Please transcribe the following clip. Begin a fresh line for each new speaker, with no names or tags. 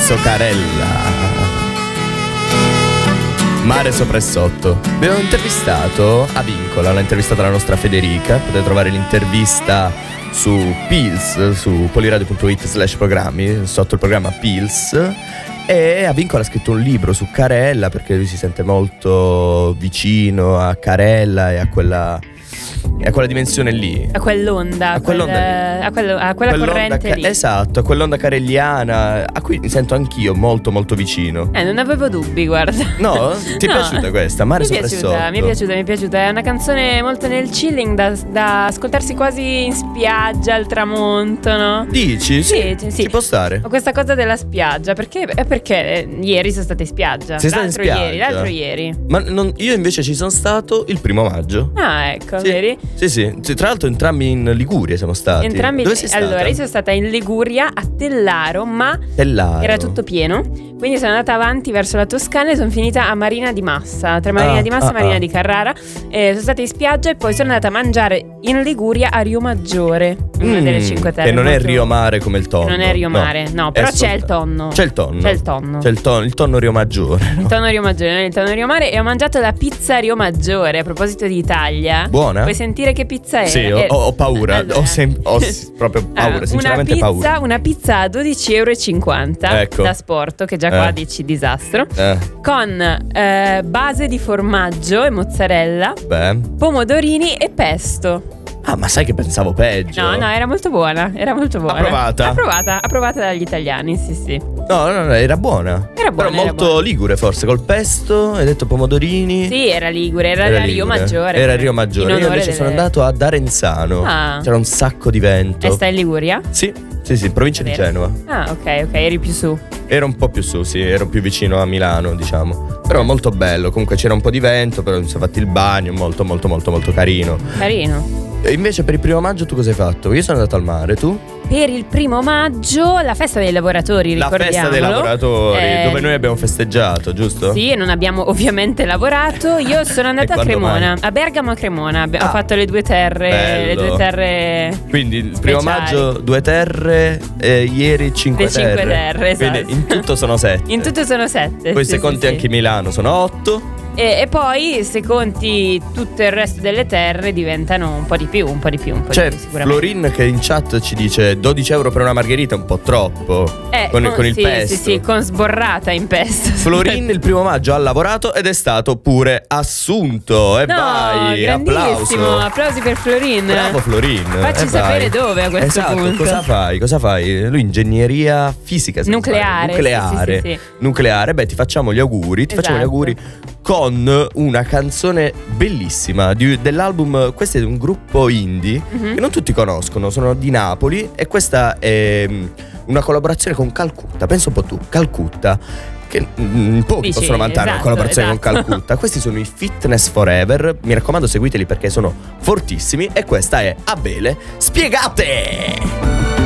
Enzo Carella. Mare sopra e sotto. Abbiamo intervistato a Vincola, l'ha intervistata la nostra Federica. Potete trovare l'intervista su Pills, su poliradio.it/programmi, sotto il programma Pills. E a Vincola ha scritto un libro su Carella, perché lui si sente molto vicino a Carella e a quella dimensione lì,
a quell'onda, a quella corrente lì.
Esatto, a quell'onda carelliana a cui mi sento anch'io molto molto vicino.
Non avevo dubbi, guarda.
No? Ti è piaciuta questa? Mare sopra e sotto?
Mi è piaciuta. È una canzone molto nel chilling, da ascoltarsi quasi in spiaggia al tramonto, no?
Dici? Sì. Ci può stare.
Ho questa cosa della spiaggia, perché ieri sono stata in spiaggia.
Sei stata in spiaggia?
L'altro ieri.
Ma io invece ci sono stato il 1 maggio.
Ah, ecco,
sì.
Vedi?
Sì. Tra l'altro entrambi in Liguria siamo stati. Dove sei stata?
Allora, io sono stata in Liguria, a Tellaro, ma era tutto pieno. Quindi sono andata avanti verso la Toscana e sono finita a Marina di Massa. Tra Marina di Massa e Marina di Carrara. Sono stata in spiaggia e poi sono andata a mangiare in Liguria a Rio Maggiore, una delle 5 terre.
Che non è Rio Mare come il tonno.
Non è Rio Mare, no, però c'è il tonno.
C'è il tonno Rio Maggiore.
Il tonno Rio Maggiore, non il tonno Rio Mare. E ho mangiato la pizza Rio Maggiore. A proposito di Italia,
buona?
Vuoi sentire che pizza è?
Sì, ho paura. Allora. Ho proprio paura, sinceramente paura.
Una pizza a 12,50 €, ecco, da Sporto, che già qua dici disastro, con base di formaggio e mozzarella, pomodorini e pesto.
Ah, ma sai che pensavo peggio?
No, era molto buona. Approvata dagli italiani, sì.
No, era buona. Però molto ligure, forse, col pesto, hai detto pomodorini.
Sì, era ligure, era Rio Maggiore.
Era Rio Maggiore. Io invece sono andato ad Arenzano. C'era un sacco di vento.
E stai in Liguria?
Sì, provincia di Genova.
Ah, ok, eri più su.
Ero un po' più su, sì, ero più vicino a Milano, diciamo. Però molto bello, comunque c'era un po' di vento, però mi sono fatti il bagno, molto molto molto molto carino. E invece per il 1 maggio tu cosa hai fatto? Io sono andato al mare, tu?
Per il 1 maggio la festa dei lavoratori, ricordiamolo.
La festa dei lavoratori, dove noi abbiamo festeggiato, giusto?
Sì, non abbiamo ovviamente lavorato. Io sono andata a Cremona, a Bergamo a Cremona. Ho fatto le 2 terre.
Bello.
Le 2 terre.
Quindi il 1 maggio 2 terre, ieri 5 terre.
5 terre, esatto.
Quindi in tutto sono 7.
In tutto sono 7.
Poi se conti anche Milano sono 8.
E poi se conti tutto il resto delle terre diventano un po' di più,
C'è Florin che in chat ci dice 12 € per una margherita, un po' troppo. Con il pesto.
Sì, con sborrata in pesto.
Florin il 1 maggio ha lavorato ed è stato pure assunto. Vai,
grandissimo. Applausi per Florin.
Bravo Florin.
Facci sapere dove a questo punto.
Cosa fai? Lui ingegneria fisica,
nucleare. Sì.
Nucleare. Beh, ti facciamo gli auguri. Facciamo gli auguri con una canzone bellissima dell'album. Questo è un gruppo indie che non tutti conoscono, sono di Napoli, e questa è una collaborazione con Calcutta. Pensa un po' tu, Calcutta, che pochi possono vantare una collaborazione con Calcutta. Questi sono i Fitness Forever, mi raccomando seguiteli perché sono fortissimi, e questa è Abele Spiegate.